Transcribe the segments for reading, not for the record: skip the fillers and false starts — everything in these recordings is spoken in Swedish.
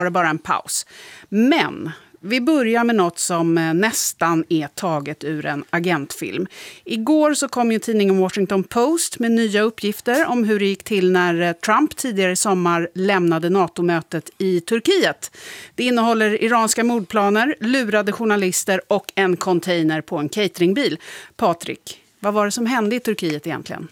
var det bara en paus. Men vi börjar med något som nästan är taget ur en agentfilm. Igår så kom ju tidningen Washington Post med nya uppgifter om hur det gick till när Trump tidigare i sommar lämnade NATO-mötet i Turkiet. Det innehåller iranska mordplaner, lurade journalister och en container på en cateringbil. Patrik, vad var det som hände i Turkiet egentligen?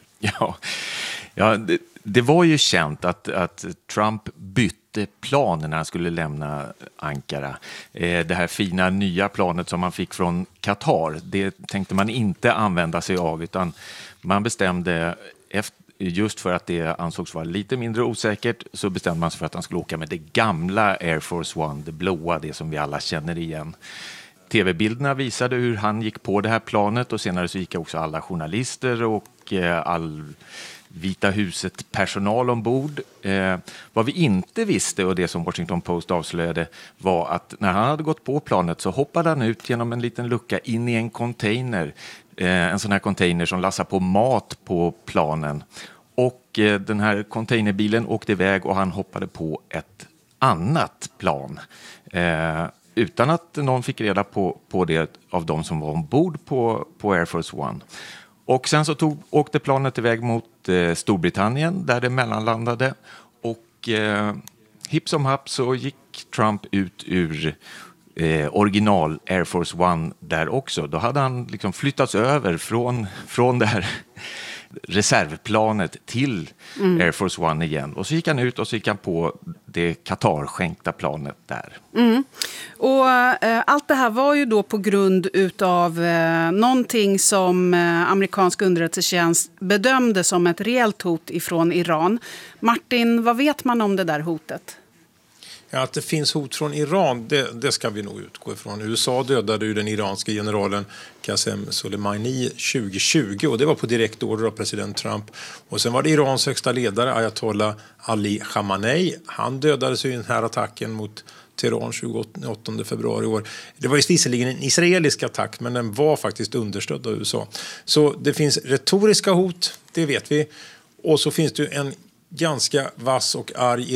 Ja, det var ju känt att Trump bytte plan när han skulle lämna Ankara. Det här fina nya planet som man fick från Qatar, det tänkte man inte använda sig av, utan man bestämde, just för att det ansågs vara lite mindre osäkert, så bestämde man sig för att han skulle åka med det gamla Air Force One, det blåa, det som vi alla känner igen. TV-bilderna visade hur han gick på det här planet, och senare så gick också alla journalister och all Vita huset personal ombord. Vad vi inte visste, och det som Washington Post avslöjade, var att när han hade gått på planet så hoppade han ut genom en liten lucka in i en container. En sån här container som lassar på mat på planen. Och den här containerbilen åkte iväg och han hoppade på ett annat plan. Utan att någon fick reda på det av de som var ombord på Air Force One. Och sen så åkte planet iväg mot Storbritannien där det mellanlandade. Och hipp som happ så gick Trump ut ur original Air Force One där också. Då hade han liksom flyttats över från det här reservplanet till Air Force One igen. Och så gick han ut och så gick han på det Qatar-skänkta planet där. Och allt det här var ju då på grund utav någonting som amerikansk underrättelsetjänst bedömde som ett reellt hot ifrån Iran. Martin, vad vet man om det där hotet? Ja, att det finns hot från Iran, det ska vi nog utgå ifrån. USA dödade ju den iranska generalen Qasem Soleimani 2020, och det var på direkt order av president Trump. Och sen var det Irans högsta ledare Ayatollah Ali Khamenei. Han dödades i den här attacken mot Teheran 28 februari i år. Det var ju visserligen en israelisk attack, men den var faktiskt understödd av USA. Så det finns retoriska hot, det vet vi. Och så finns det ju en ganska vass och arg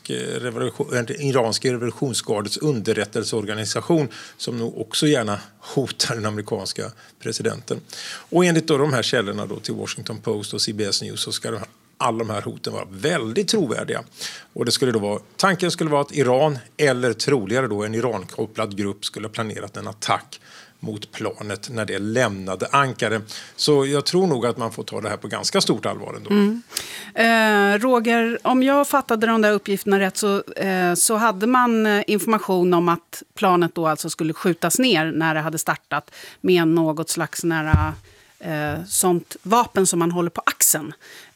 iransk revolutionsgardets underrättelseorganisation som nog också gärna hotar den amerikanska presidenten. Och enligt då de här källorna då till Washington Post och CBS News så ska alla de här hoten vara väldigt trovärdiga. Och det skulle då vara, tanken skulle vara att Iran, eller troligare då en Iran-kopplad grupp, skulle ha planerat en attack mot planet när det lämnade Ankara. Så jag tror nog att man får ta det här på ganska stort allvar ändå. Roger, om jag fattade de där uppgifterna rätt så hade man information om att planet då alltså skulle skjutas ner när det hade startat med något slags nära sånt vapen som man håller på axeln.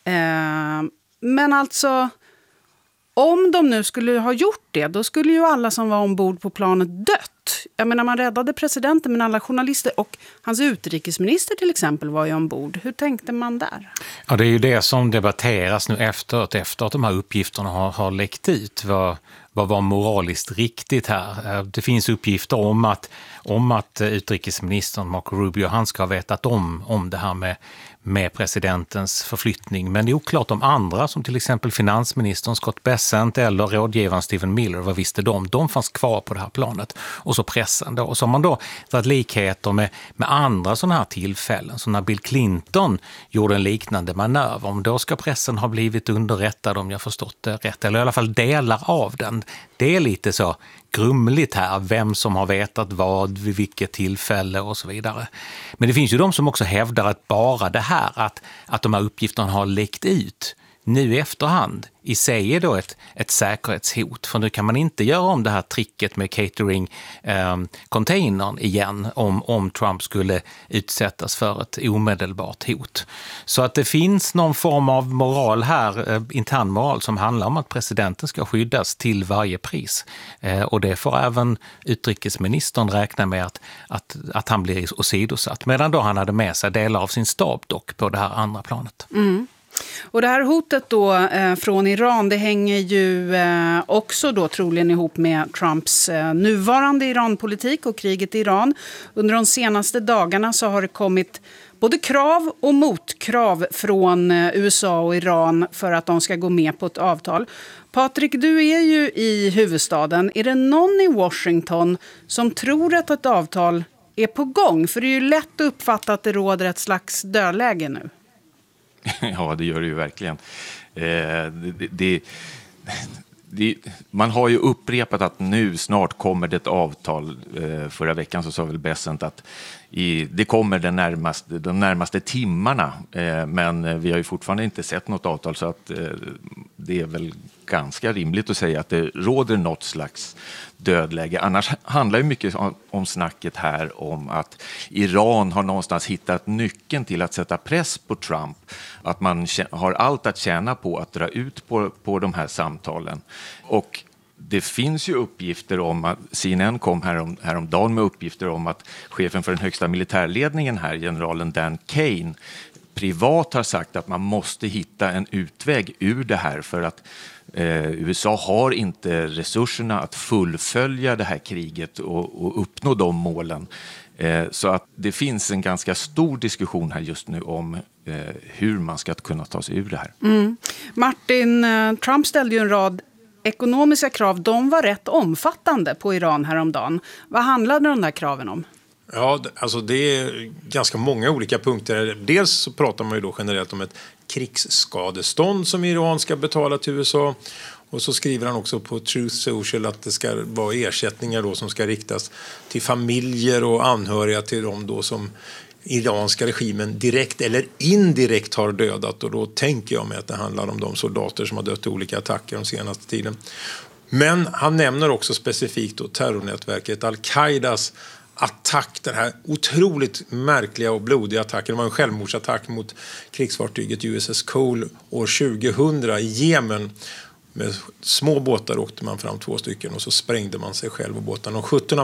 Men alltså, om de nu skulle ha gjort det, då skulle ju alla som var ombord på planet dött. Jag menar, man räddade presidenten, men alla journalister och hans utrikesminister till exempel var ju ombord. Hur tänkte man där? Ja, det är ju det som debatteras nu efter att de här uppgifterna har läckt ut. Vad var moraliskt riktigt här? Det finns uppgifter om att utrikesministern Marco Rubio, han ska ha vetat om det här med presidentens förflyttning. Men det är oklart om andra, som till exempel finansministern Scott Bessent eller rådgivaren Stephen Miller, vad visste de? De fanns kvar på det här planet. Och så pressen då. Och så har man då dragit likheter med andra sådana här tillfällen. Så när Bill Clinton gjorde en liknande manöver, om då ska pressen ha blivit underrättad, om jag förstått det rätt. Eller i alla fall delar av den. Det är lite så grumligt här, vem som har vetat vad, vid vilket tillfälle och så vidare. Men det finns ju de som också hävdar att bara det här, att de här uppgifterna har läckt ut nu i efterhand, i sig är då ett säkerhetshot. För nu kan man inte göra om det här tricket med catering-containern igen om Trump skulle utsättas för ett omedelbart hot. Så att det finns någon form av moral här, intern moral, som handlar om att presidenten ska skyddas till varje pris. Och det får även utrikesministern räkna med att han blir åsidosatt. Medan då han hade med sig delar av sin stab dock på det här andra planet. Mm. Och det här hotet då från Iran, det hänger ju också då troligen ihop med Trumps nuvarande Iranpolitik och kriget i Iran. Under de senaste dagarna så har det kommit både krav och motkrav från USA och Iran för att de ska gå med på ett avtal. Patrik, du är ju i huvudstaden. Är det någon i Washington som tror att ett avtal är på gång? För det är ju lätt att uppfatta att det råder ett slags dödläge nu. Ja, det gör det ju verkligen. Man har ju upprepat att nu snart kommer det ett avtal. Förra veckan så sa väl Bessent att det kommer de närmaste timmarna. Men vi har ju fortfarande inte sett något avtal, så att det är väl ganska rimligt att säga att det råder något slags dödläge. Annars handlar ju mycket om snacket här om att Iran har någonstans hittat nyckeln till att sätta press på Trump. Att man har allt att tjäna på att dra ut på de här samtalen. Och det finns ju uppgifter om att CNN kom häromdagen med uppgifter om att chefen för den högsta militärledningen här, generalen Dan Kane, privat har sagt att man måste hitta en utväg ur det här för att USA har inte resurserna att fullfölja det här kriget och uppnå de målen. Så att det finns en ganska stor diskussion här just nu om hur man ska kunna ta sig ur det här. Martin, Trump ställde ju en rad ekonomiska krav. De var rätt omfattande på Iran häromdagen. Vad handlade de där kraven om? Ja, alltså det är ganska många olika punkter. Dels så pratar man ju då generellt om ett krigsskadestånd som Iran ska betala till USA. Och så skriver han också på Truth Social att det ska vara ersättningar då som ska riktas till familjer och anhöriga till dem då som iranska regimen direkt eller indirekt har dödat. Och då tänker jag mig att det handlar om de soldater som har dött i olika attacker de senaste tiden. Men han nämner också specifikt då terrornätverket Al-Qaidas attack, den här otroligt märkliga och blodiga attacken. Det var en självmordsattack mot krigsfartyget USS Cole år 2000 i Jemen. Med små båtar åkte man fram 2 stycken och så sprängde man sig själv och båtarna. Och 17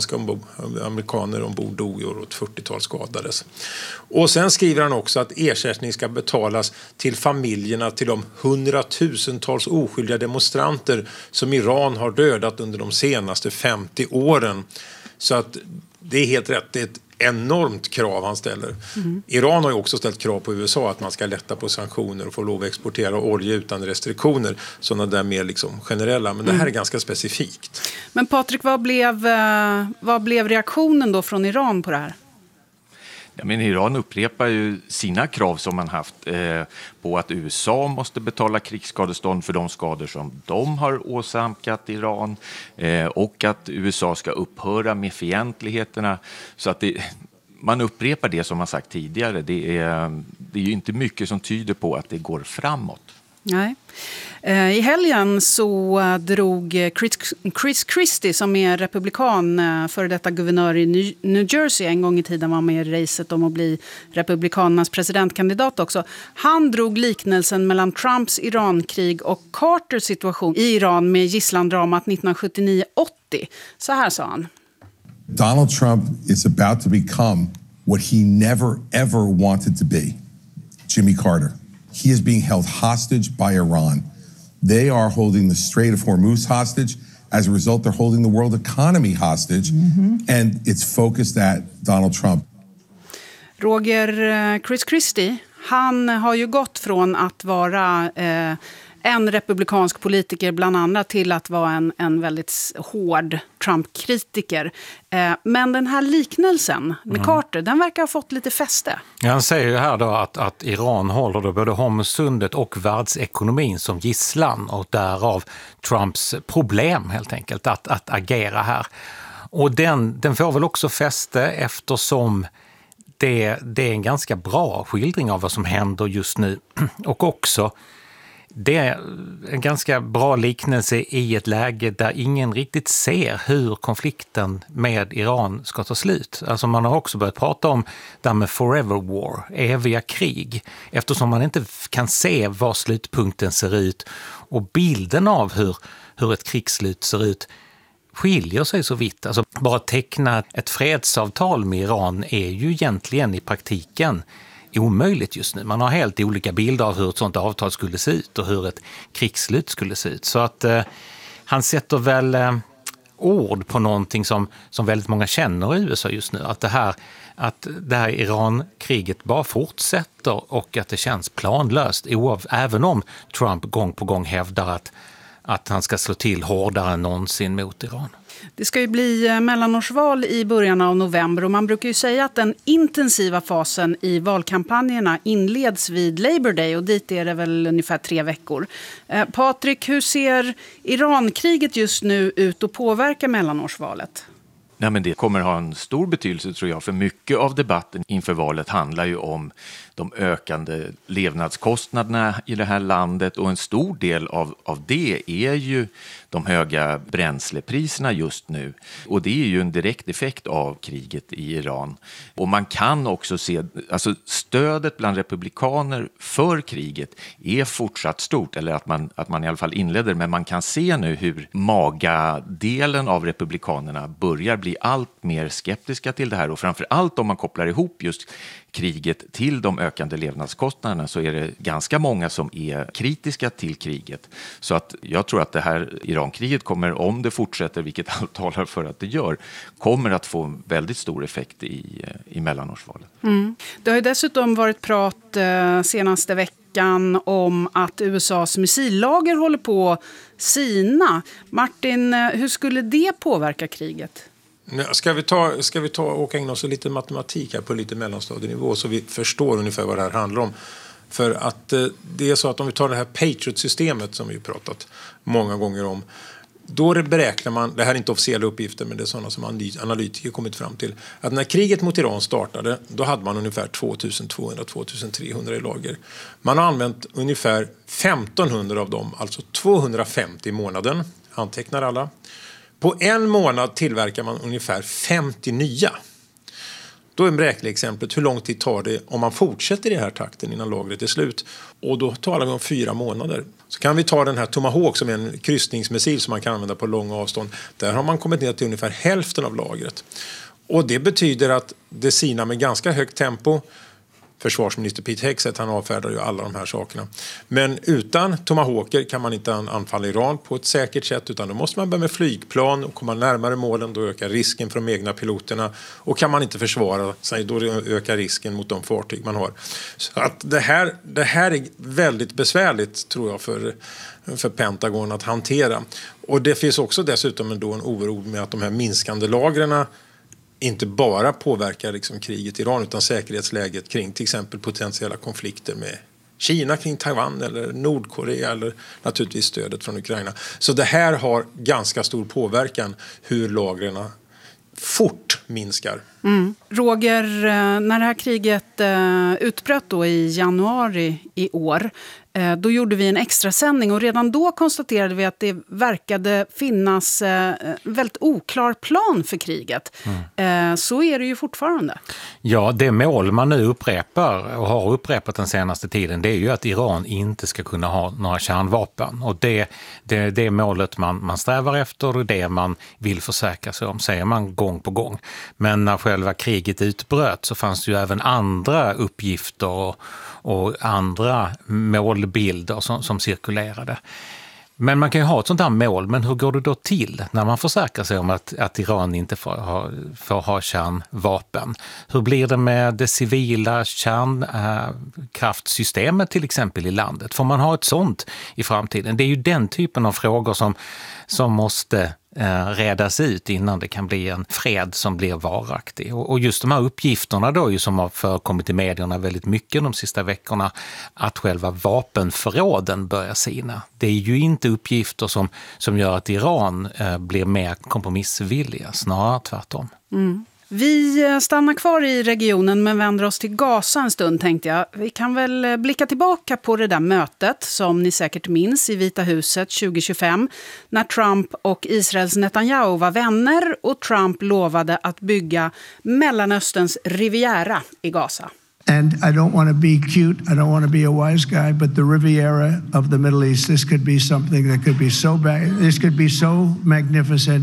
amerikaner ombord dog och ett 40-tal skadades. Och sen skriver han också att ersättning ska betalas till familjerna till de 100,000-tals oskyldiga demonstranter som Iran har dödat under de senaste 50 åren. Så att det är helt rätt, det är ett enormt krav han ställer. Iran har ju också ställt krav på USA att man ska lätta på sanktioner och få lov att exportera olja utan restriktioner. Sådana där mer liksom generella, men det här är ganska specifikt. Men Patrik, vad blev reaktionen då från Iran på det här? Ja, men Iran upprepar ju sina krav som man haft på att USA måste betala krigsskadestånd för de skador som de har åsamkat Iran och att USA ska upphöra med fientligheterna. Så att man upprepar det som man sagt tidigare. Det är ju inte mycket som tyder på att det går framåt. Nej. I helgen så drog Chris Christie, som är republikan, före detta guvernör i New Jersey, en gång i tiden var med i racet om att bli republikanernas presidentkandidat också. Han drog liknelsen mellan Trumps Irankrig och Carters situation i Iran med gisslandramat 1979-80. Så här sa han. Donald Trump is about to become what he never ever wanted to be. Jimmy Carter. He is being held hostage by Iran. They are holding the Strait of Hormuz hostage. As a result, they're holding the world economy hostage. And it's focused at Donald Trump. Roger, Chris Christie, han har ju gått från att vara en republikansk politiker bland andra till att vara en väldigt hård Trump-kritiker. Men den här liknelsen med Carter, den verkar ha fått lite fäste. Ja, han säger ju här då att Iran håller då både Hormuzsundet och världsekonomin som gisslan och därav Trumps problem helt enkelt att agera här. Och den får väl också fäste eftersom det är en ganska bra skildring av vad som händer just nu och också det är en ganska bra liknelse i ett läge där ingen riktigt ser hur konflikten med Iran ska ta slut. Alltså man har också börjat prata om det med forever war, eviga krig, eftersom man inte kan se var slutpunkten ser ut och bilden av hur ett krigsslut ser ut skiljer sig så vitt. Alltså bara teckna ett fredsavtal med Iran är ju egentligen i praktiken omöjligt just nu. Man har helt olika bilder av hur ett sådant avtal skulle se ut och hur ett krigsslut skulle se ut. Så att han sätter väl ord på någonting som väldigt många känner i USA just nu. Att det här Iran-kriget bara fortsätter och att det känns planlöst. Även om Trump gång på gång hävdar att han ska slå till hårdare än någonsin mot Iran. Det ska ju bli mellanårsval i början av november och man brukar ju säga att den intensiva fasen i valkampanjerna inleds vid Labor Day och dit är det väl ungefär 3 veckor. Patrik, hur ser Iran-kriget just nu ut att påverka mellanårsvalet? Nej, men det kommer ha en stor betydelse tror jag, för mycket av debatten inför valet handlar ju om de ökande levnadskostnaderna i det här landet och en stor del av det är ju de höga bränslepriserna just nu. Och det är ju en direkt effekt av kriget i Iran. Och man kan också se, alltså stödet bland republikaner för kriget är fortsatt stort, eller att man i alla fall inleder, men man kan se nu hur MAGA-delen av republikanerna börjar bli allt mer skeptiska till det här och framför allt om man kopplar ihop just kriget till de ökande levnadskostnaderna så är det ganska många som är kritiska till kriget. Så att jag tror att det här Iran-kriget kommer, om det fortsätter, vilket allt talar för att det gör, kommer att få en väldigt stor effekt i mellanårsvalet. Mm. Det har ju dessutom varit prat senaste veckan om att USAs missillager håller på sina. Martin, hur skulle det påverka kriget? Ska vi ta och åka in oss lite matematik här på lite mellanstadienivå så vi förstår ungefär vad det här handlar om. För att det är så att om vi tar det här Patriot-systemet som vi pratat många gånger om, då beräknar man, det här är inte officiella uppgifter men det är sådana som analytiker kommit fram till, att när kriget mot Iran startade då hade man ungefär 2200-2300 i lager. Man har använt ungefär 1500 av dem, alltså 250 i månaden, antecknar alla. På en månad tillverkar man ungefär 50 nya. Då är räkneexemplet hur lång tid tar det om man fortsätter i den här takten innan lagret är slut. Och då talar vi om 4 månader. Så kan vi ta den här Tomahawk som är en kryssningsmissil som man kan använda på långa avstånd. Där har man kommit ner till ungefär hälften av lagret. Och det betyder att det sinar med ganska högt tempo. Försvarsminister Pete Hegseth, han avfärdar ju alla de här sakerna. Men utan Tomahawker kan man inte anfalla Iran på ett säkert sätt utan då måste man börja med flygplan och komma närmare målen, då ökar risken för de egna piloterna och kan man inte försvara sig då ökar risken mot de fartyg man har. Så att det här är väldigt besvärligt tror jag för Pentagon att hantera. Och det finns också dessutom en oro med att de här minskande lagren inte bara påverkar liksom kriget i Iran utan säkerhetsläget kring till exempel potentiella konflikter med Kina kring Taiwan eller Nordkorea eller naturligtvis stödet från Ukraina. Så det här har ganska stor påverkan hur lagren fort minskar. Mm. Roger, när det här kriget utbröt då i januari i år, då gjorde vi en extra sändning och redan då konstaterade vi att det verkade finnas väldigt oklar plan för kriget. Så är det ju fortfarande. Ja, det mål man nu upprepar och har upprepat den senaste tiden, det är ju att Iran inte ska kunna ha några kärnvapen. Och det är målet man strävar efter och det man vill försäkra sig om, säger man gång på gång. Men när själva kriget utbröt så fanns det ju även andra uppgifter och andra målbilder som cirkulerade. Men man kan ju ha ett sånt här mål, men hur går det då till när man försäkrar sig om att Iran inte får ha kärnvapen? Hur blir det med det civila kärnkraftsystemet till exempel i landet? Får man ha ett sånt i framtiden? Det är ju den typen av frågor som måste redas ut innan det kan bli en fred som blir varaktig. Och just de här uppgifterna då som har förekommit i medierna väldigt mycket de sista veckorna, att själva vapenförråden börjar sina. Det är ju inte uppgifter som gör att Iran blir mer kompromissvilliga, snarare tvärtom. Mm. Vi stannar kvar i regionen men vänder oss till Gaza en stund tänkte jag. Vi kan väl blicka tillbaka på det där mötet som ni säkert minns i Vita huset 2025 när Trump och Israels Netanyahu var vänner och Trump lovade att bygga Mellanösterns Riviera i Gaza. And I don't want to be cute, I don't want to be a wise guy, but the Riviera of the Middle East, this could be something that could be so bad, this could be so magnificent.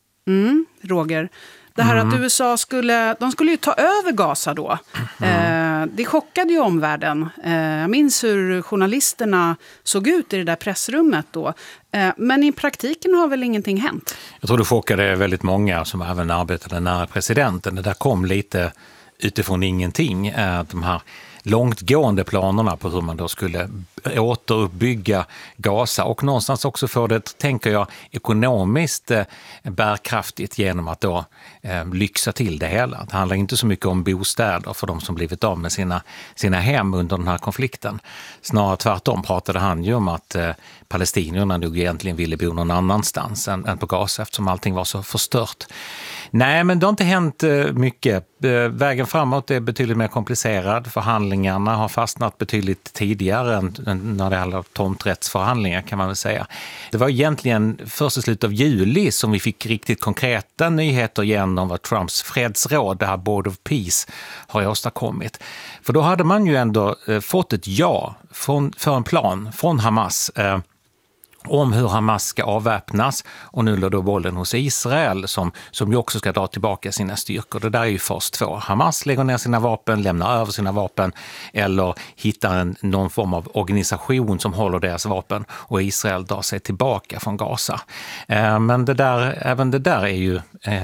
Roger. Det här att USA skulle ju ta över Gaza då. Det chockade ju omvärlden. Jag minns hur journalisterna såg ut i det där pressrummet då. Men i praktiken har väl ingenting hänt? Jag tror det chockade väldigt många som även arbetade nära presidenten. Det där kom lite utifrån ingenting. De här långtgående planerna på hur man då skulle återuppbygga Gaza och någonstans också få det, tänker jag, ekonomiskt bärkraftigt genom att då lyxa till det hela. Det handlar inte så mycket om bostäder för de som blivit av med sina hem under den här konflikten. Snarare tvärtom pratade han ju om att palestinierna nog egentligen ville bo någon annanstans än på Gaza eftersom allting var så förstört. Nej, men det har inte hänt mycket. Vägen framåt är betydligt mer komplicerad. Förhandlingarna har fastnat betydligt tidigare än när det handlar om tomträttsförhandlingar, kan man väl säga. Det var egentligen först i slutet av juli som vi fick riktigt konkreta nyheter igen om vad Trumps fredsråd, det här Board of Peace, har åstadkommit. För då hade man ju ändå fått ett ja för en plan från Hamas om hur Hamas ska avväpnas, och nu låg då bollen hos Israel som ju också ska dra tillbaka sina styrkor. Det där är ju fas 2. Hamas lägger ner sina vapen, lämnar över sina vapen eller hittar någon form av organisation som håller deras vapen, och Israel drar sig tillbaka från Gaza. Men även det där är ju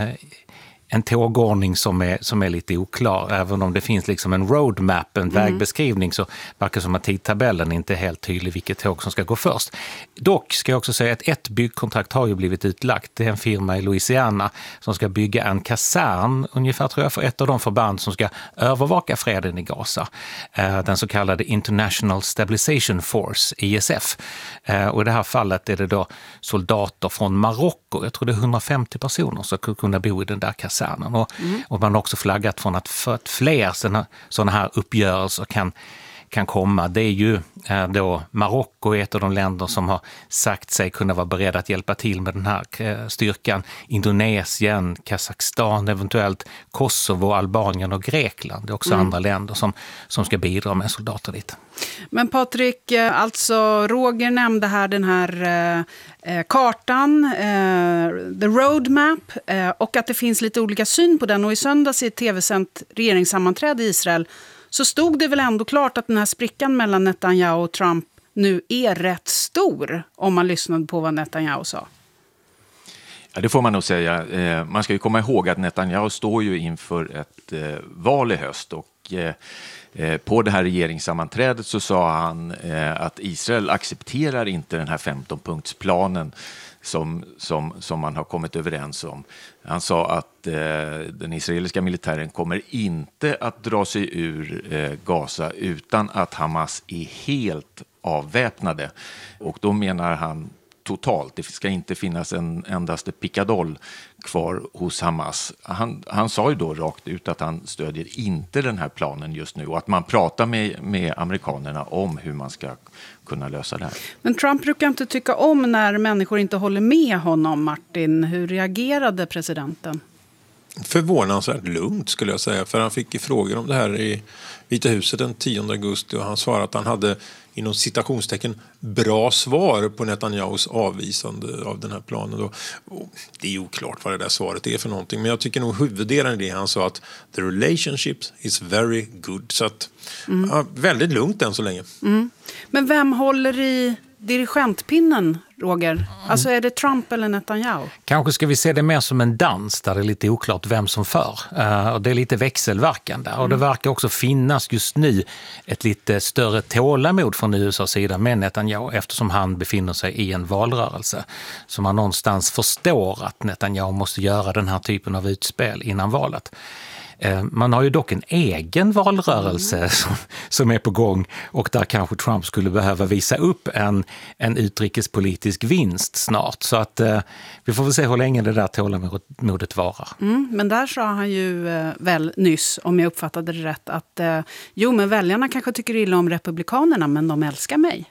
en tågordning som är lite oklar. Även om det finns liksom en roadmap, en vägbeskrivning, så verkar som att tidtabellen inte är helt tydlig vilket tåg som ska gå först. Dock ska jag också säga att ett byggkontrakt har ju blivit utlagt. Det är en firma i Louisiana som ska bygga en kasern ungefär, tror jag, för ett av de förband som ska övervaka freden i Gaza. Den så kallade International Stabilization Force, ISF. Och i det här fallet är det då soldater från Marocko. Jag tror det är 150 personer som ska kunna bo i den där kasernen. Och man har också flaggat för att fler sådana här uppgörelser kan komma. Det är ju då Marocko, ett av de länder som har sagt sig kunna vara beredda att hjälpa till med den här styrkan. Indonesien, Kazakstan, eventuellt Kosovo, Albanien och Grekland. Det är också andra länder som ska bidra med soldater dit. Men Patrik, alltså Roger nämnde här den här kartan, the roadmap, och att det finns lite olika syn på den. Och i söndags i ett tv-sänt regeringssammanträde i Israel så stod det väl ändå klart att den här sprickan mellan Netanyahu och Trump nu är rätt stor, om man lyssnade på vad Netanyahu sa. Ja, det får man nog säga. Man ska ju komma ihåg att Netanyahu står ju inför ett val i höst, och på det här regeringssammanträdet så sa han att Israel accepterar inte den här 15-punktsplanen som man har kommit överens om. Han sa att den israeliska militären kommer inte att dra sig ur Gaza utan att Hamas är helt avväpnade. Och då menar han totalt. Det ska inte finnas en endaste pickadoll kvar hos Hamas. Han sa ju då rakt ut att han stödjer inte den här planen just nu, och att man pratar med amerikanerna om hur man ska kunna lösa det här. Men Trump brukar inte tycka om när människor inte håller med honom, Martin. Hur reagerade presidenten? Förvånansvärt lugnt, skulle jag säga, för han fick frågor om det här i Vita huset den 10 augusti, och han svarade att han hade inom citationstecken bra svar på Netanyahus avvisande av den här planen. Och det är ju oklart vad det där svaret är för någonting, men jag tycker nog huvuddelen i det han sa att the relationship is very good. Så att väldigt lugnt än så länge. Men vem håller i dirigentpinnen, Roger? Alltså är det Trump eller Netanyahu? Kanske ska vi se det mer som en dans där det är lite oklart vem som för. Och det är lite växelverkande. Och det verkar också finnas just nu ett lite större tålamod från USAs sida med Netanyahu, eftersom han befinner sig i en valrörelse. Så man någonstans förstår att Netanyahu måste göra den här typen av utspel innan valet. Man har ju dock en egen valrörelse som är på gång, och där kanske Trump skulle behöva visa upp en utrikespolitisk vinst snart. Så att vi får väl se hur länge det där tålamodet varar. Men där sa han ju väl nyss, om jag uppfattade det rätt, att men väljarna kanske tycker illa om republikanerna, men de älskar mig.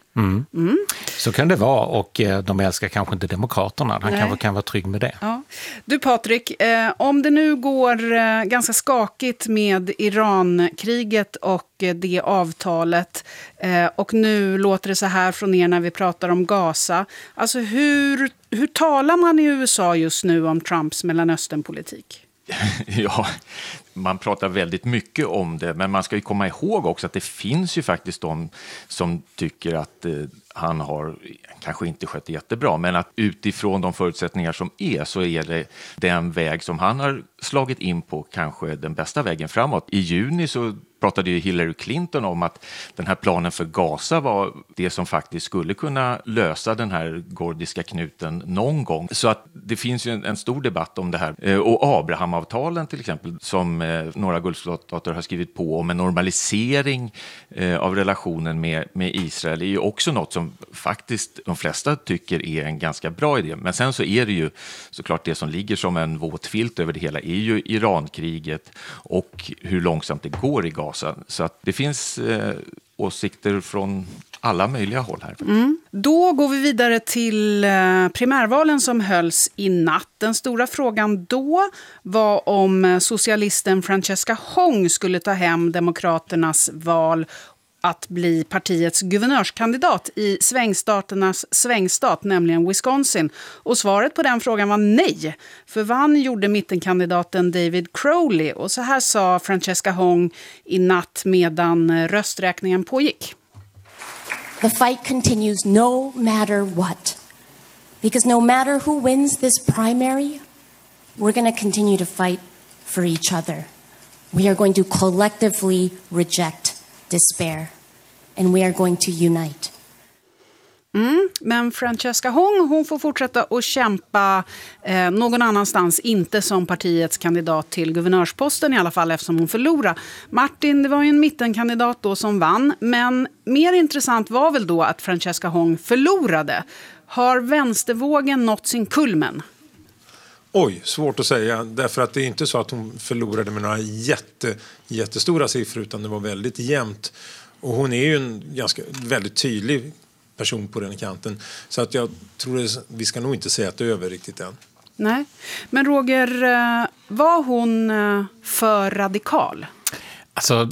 Så kan det vara, och de älskar kanske inte demokraterna. Han kanske kan vara trygg med det. Ja. Du Patrik, om det nu går ganska skakigt med Iran-kriget och det avtalet, och nu låter det så här från er när vi pratar om Gaza. Alltså hur talar man i USA just nu om Trumps Mellanösternpolitik? Ja, man pratar väldigt mycket om det, men man ska ju komma ihåg också att det finns ju faktiskt de som tycker att han har kanske inte skött det jättebra, men att utifrån de förutsättningar som är så är det den väg som han har slagit in på kanske den bästa vägen framåt. I juni så pratade ju Hillary Clinton om att den här planen för Gaza var det som faktiskt skulle kunna lösa den här gordiska knuten någon gång. Så att det finns ju en stor debatt om det här. Och Abrahamavtalen till exempel, som några Gulfstater har skrivit på om en normalisering av relationen med Israel, är ju också något som faktiskt de flesta tycker är en ganska bra idé. Men sen så är det ju såklart det som ligger som en våt filt över det hela är ju Irankriget och hur långsamt det går i Gaza. Så att det finns åsikter från alla möjliga håll här. Då går vi vidare till primärvalen som hölls i natt. Den stora frågan då var om socialisten Francesca Hong skulle ta hem Demokraternas val att bli partiets guvernörskandidat i svängstaternas svängstat, nämligen Wisconsin. Och svaret på den frågan var nej. För vann gjorde mittenkandidaten David Crowley. Och så här sa Francesca Hong i natt medan rösträkningen pågick. The fight continues no matter what. Because no matter who wins this primary, we're going to continue to fight for each other. We are going to collectively reject despair, and we are going to unite. Men Francesca Hong får fortsätta att kämpa någon annanstans, inte som partiets kandidat till guvernörsposten i alla fall, eftersom hon förlorar. Martin, det var ju en mittenkandidat då som vann, men mer intressant var väl då att Francesca Hong förlorade. Har vänstervågen nått sin kulmen? Oj, svårt att säga. Därför att det är inte så att hon förlorade med några jättestora siffror, utan det var väldigt jämnt. Och hon är ju en väldigt tydlig person på den kanten. Så att jag tror vi ska nog inte säga att det är över riktigt än. Nej. Men Roger, var hon för radikal? Alltså,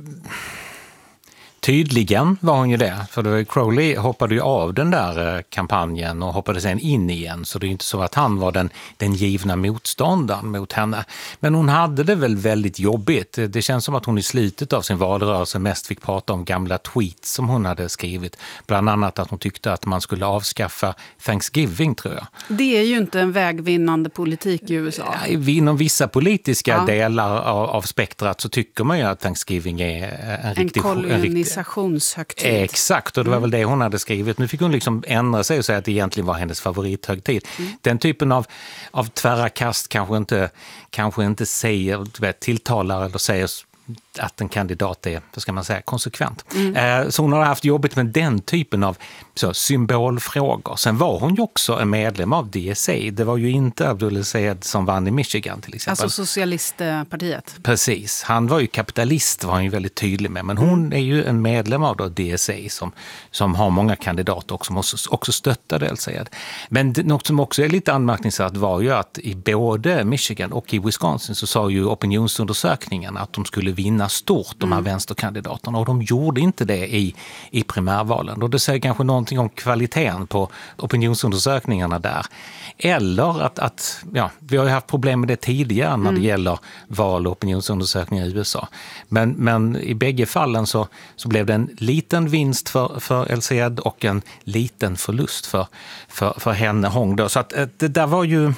tydligen var hon ju det. För Crowley hoppade ju av den där kampanjen och hoppade sen in igen. Så det är inte så att han var den givna motståndaren mot henne. Men hon hade det väl väldigt jobbigt. Det känns som att hon i slutet av sin valrörelse mest fick prata om gamla tweets som hon hade skrivit. Bland annat att hon tyckte att man skulle avskaffa Thanksgiving, tror jag. Det är ju inte en vägvinnande politik i USA. Inom vissa politiska delar av spektrat så tycker man ju att Thanksgiving är en riktig kolonisationshögtid. Exakt, och det var väl det hon hade skrivit. Nu fick hon liksom ändra sig och säga att det egentligen var hennes favorithögtid. Den typen av tvära kast kanske inte säger, tilltalar eller säger att en kandidat är, vad ska man säga, konsekvent. Så hon har haft jobbigt med den typen av symbolfrågor. Sen var hon ju också en medlem av DSA. Det var ju inte Abdullah Sayed som vann i Michigan till exempel. Alltså socialistpartiet. Precis. Han var ju kapitalist, var han ju väldigt tydlig med. Men hon är ju en medlem av då DSA som har många kandidater och som också stöttade Sayed. Men något som också är lite anmärkningsvärt var ju att i både Michigan och i Wisconsin så sa ju opinionsundersökningarna att de skulle vinna stort, de här vänsterkandidaterna, och de gjorde inte det i primärvalen. Och det säger kanske någonting om kvaliteten på opinionsundersökningarna där. Eller att vi har ju haft problem med det tidigare när det gäller val- och opinionsundersökningar i USA. Men i bägge fallen så blev det en liten vinst för Sayed och en liten förlust för henne, Hong då. Så att det där var ju...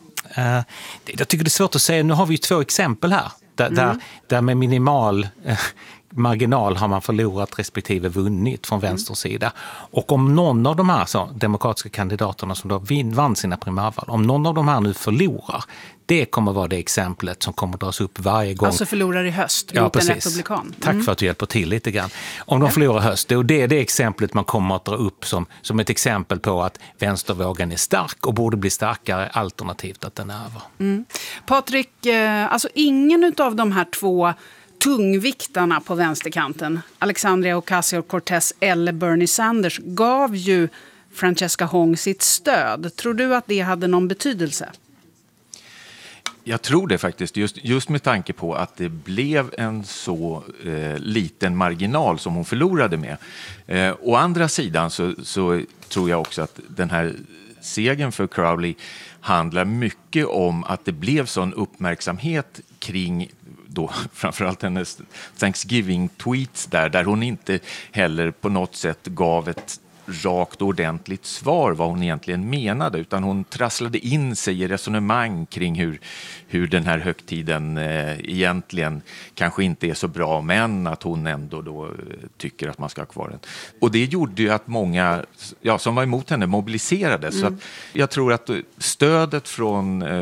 jag tycker det är svårt att säga. Nu har vi ju 2 exempel här. Där med minimal marginal har man förlorat respektive vunnit från vänster sida. Och om någon av de här demokratiska kandidaterna som då vann sina primärval, om någon av de här nu förlorar, det kommer vara det exemplet som kommer dras upp varje gång. Alltså förlorar i höst mot en republikan. Tack för att du hjälper till lite grann. Om de förlorar i höst, det är det exemplet man kommer att dra upp som ett exempel på att vänstervågen är stark och borde bli starkare, alternativt att den är över. Patrik, alltså ingen av de här 2 tungviktarna på vänsterkanten, Alexandria Ocasio-Cortez eller Bernie Sanders, gav ju Francesca Hong sitt stöd. Tror du att det hade någon betydelse? Jag tror det faktiskt, just med tanke på att det blev en så liten marginal som hon förlorade med. Å andra sidan så tror jag också att den här segern för Crowley handlar mycket om att det blev sån uppmärksamhet kring då framförallt hennes Thanksgiving-tweets där hon inte heller på något sätt gav ett rakt och ordentligt svar vad hon egentligen menade, utan hon trasslade in sig i resonemang kring hur den här högtiden egentligen kanske inte är så bra, men att hon ändå då tycker att man ska ha kvar den. Och det gjorde ju att många som var emot henne mobiliserades. Så att jag tror att stödet från